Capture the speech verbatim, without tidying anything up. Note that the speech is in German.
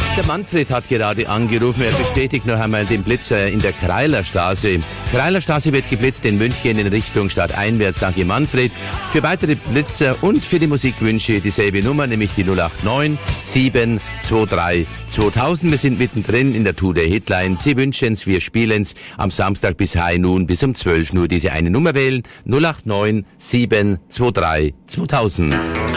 Der Manfred hat gerade angerufen, er bestätigt noch einmal den Blitzer in der Kreilerstraße. Kreilerstraße wird geblitzt in München in Richtung stadteinwärts. Danke Manfred. Für weitere Blitzer und für die Musikwünsche dieselbe Nummer, nämlich die null acht neun sieben zwei drei zweitausend. Wir sind mittendrin in der Tour der Hitline. Sie wünschen's, wir spielen's am Samstag bis High Noon bis um zwölf. Nur diese eine Nummer wählen, null acht neun sieben zwei drei zweitausend.